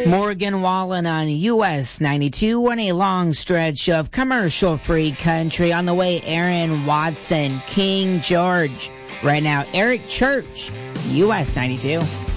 Morgan Wallen on US 92 on a long stretch of commercial-free country. On the way, Aaron Watson, King George. Right now, Eric Church, US 92.